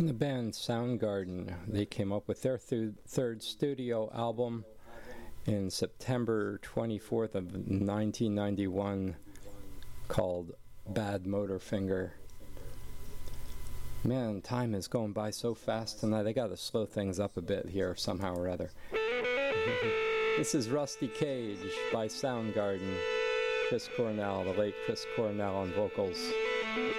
From the band Soundgarden, they came up with their third studio album in September 24th of 1991 called Bad Motorfinger. Man, time is going by so fast tonight. I gotta slow things up a bit here somehow or other. This is Rusty Cage by Soundgarden. Chris Cornell, the late Chris Cornell on vocals.